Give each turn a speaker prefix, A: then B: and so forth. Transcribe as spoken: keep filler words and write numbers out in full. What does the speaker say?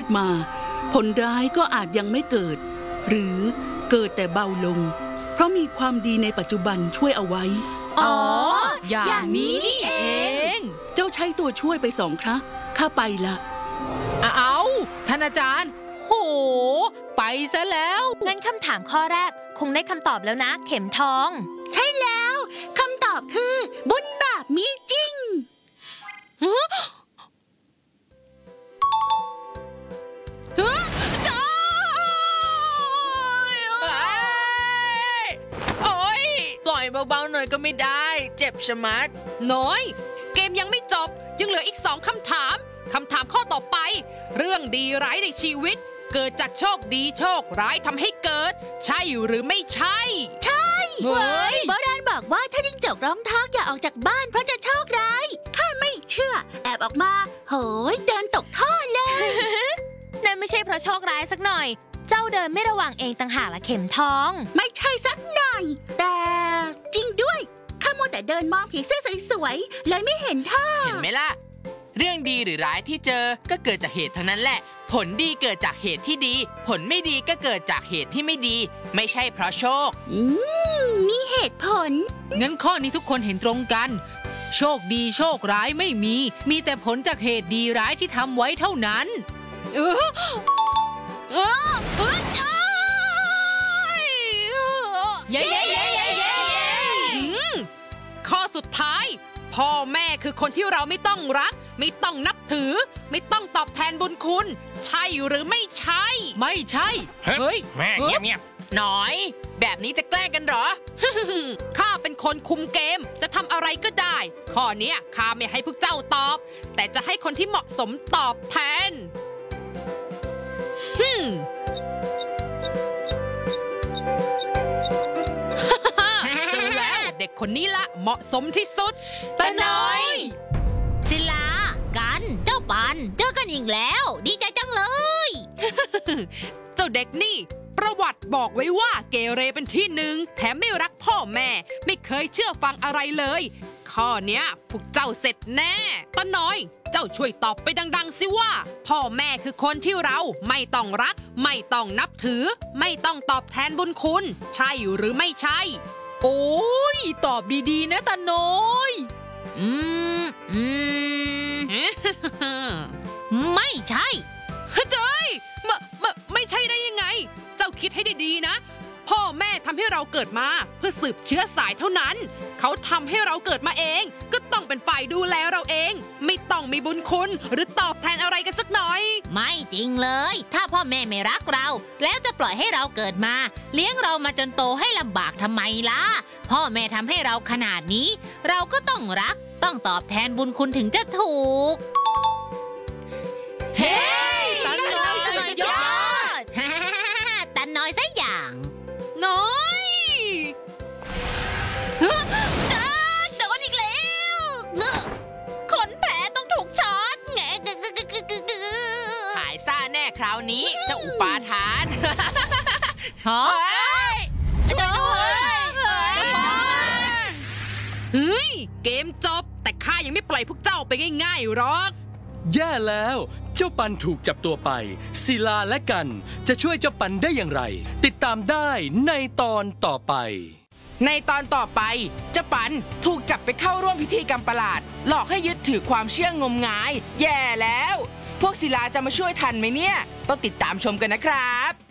A: มาผลร้ายก็อาจยังไม่เกิดหรือเกิดแต่เบาลงเพราะมีความดีในปัจจุบันช่วยเอาไว้
B: อ๋ออย่างนี้นี่เอง
A: เจ้าใช้ตัวช่วยไปสองครั้งข้าไปละ
B: เอาท่านอาจารย์โหไปซะแล้ว
C: งั้นคำถามข้อแรกคงได้คำตอบแล้วนะเข็มทอง
D: ใช่แล้วคำตอบคือบุญบาปมีจริง
E: เบาๆหน่อยก็ไม่ได้เจ็บชะมัด
B: น้อยเกมยังไม่จบยังเหลืออีกสองคำถามคำถามข้อต่อไปเรื่องดีร้ายในชีวิตเกิดจากโชคดีโชคร้ายทำให้เกิดใช่หรือไม่ใช่
D: ใช่เฮ้ยโบราณบอกว่าถ้าจิ้งจกร้องทักอย่าออกจากบ้านเพราะจะโชคร้ายข้าไม่เชื่อแอบออกมาโหยเดินตกท่อเลย
C: นั่นไม่ใช่เพราะโชคร้ายสักหน่อยเจ้าเดินไม่ระวังเองต่างหากละเข็มทอง
D: ไม่ใช่สักหน่อยแต่จริงด้วยข้ามัวแต่เดินมองผีเสื้อสวยๆเลยไม่เห็นท่อ
E: เห็นไหมล่ะเรื่องดีหรือร้ายที่เจอก็เกิดจากเหตุทั้งนั้นแหละผลดีเกิดจากเหตุที่ดีผลไม่ดีก็เกิดจากเหตุที่ไม่ดีไม่ใช่เพราะโชค
D: อืมมีเหตุผล
B: งั้นข้อนี้ทุกคนเห็นตรงกันโชคดีโชคร้ายไม่มีมีแต่ผลจากเหตุดีร้ายที่ทำไว้เท่านั้นเออเออเออจ้อยเย้เย้เย้เย้เย้ข้อสุดท้ายพ่อแม่คือคนที่เราไม่ต้องรักไม่ต้องนับถือไม่ต้องตอบแทนบุญคุณใช่หรือไม่ใช่ไม่ใช่
F: เฮ้ยแม่เงียบเงียบ
E: หน่อยแบบนี้จะแกล้งกันเหรอ
B: ข้าเป็นคนคุมเกมจะทำอะไรก็ได้ข้อนี้ข้าไม่ให้พวกเจ้าตอบแต่จะให้คนที่เหมาะสมตอบแทนฮึมเจอแล้วเด็กคนนี้ละเหมาะสมที่สุด
D: ตาน้อยศิลากันเจ้าปันเจอกันอีกแล้วดีใจจังเลย
B: เจ้าเด็กนี่ประวัติบอกไว้ว่าเกเรเป็นที่หนึ่งแถมไม่รักพ่อแม่ไม่เคยเชื่อฟังอะไรเลยข้อเนี้ยพวกเจ้าเสร็จแน่ตาน้อยเจ้าช่วยตอบไปดังๆสิว่าพ่อแม่คือคนที่เราไม่ต้องรักไม่ต้องนับถือไม่ต้องตอบแทนบุญคุณใช่หรือไม่ใช่โอ้ยตอบดีๆนะตาน้อย
D: อืมอืมไม่ใช่
B: เจ้ยไม่ไม่ไม่ใช่ได้ยังไงเจ้าคิดให้ดีๆนะพ่อแม่ทำให้เราเกิดมาเพื่อสืบเชื้อสายเท่านั้นเขาทำให้เราเกิดมาเองก็ต้องเป็นฝ่ายดูแลเราเองไม่ต้องมีบุญคุณหรือตอบแทนอะไรกันสักหน่อย
D: ไม่จริงเลยถ้าพ่อแม่ไม่รักเราแล้วจะปล่อยให้เราเกิดมาเลี้ยงเรามาจนโตให้ลำบากทำไมล่ะพ่อแม่ทำให้เราขนาดนี้เราก็ต้องรักต้องตอบแทนบุญคุณถึงจะถูก
B: เฮ้ตาน้อยสุดยอด
D: ตาน้อยซะอย่าง
B: น้อย
D: จ้าโดนอีกแล้วขนแผลต้องถูกช็อตแง
E: หายซ่าแน่คราวนี้เจ้าอุปาทาน
D: ฮะ
B: เฮ้ยเกมจบแต่ข้ายังไม่ปล่อยพวกเจ้าไปง่ายๆหรอก
G: แย่แล้วเจ้าปันถูกจับตัวไปศิลาและกันจะช่วยเจ้าปันได้อย่างไรติดตามได้ในตอนต่อไป
E: ในตอนต่อไปเจ้าปันถูกจับไปเข้าร่วมพิธีกรรมประหลาดหลอกให้ยึดถือความเชื่องมงายแย่แล้วพวกศิลาจะมาช่วยทันไหมเนี่ยต้องติดตามชมกันนะครับ